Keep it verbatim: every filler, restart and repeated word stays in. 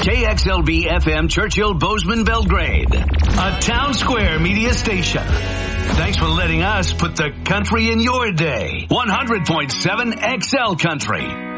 K X L B F M Churchill Bozeman Belgrade, a Town Square media station. Thanks for letting us put the country in your day. one hundred point seven X L Country.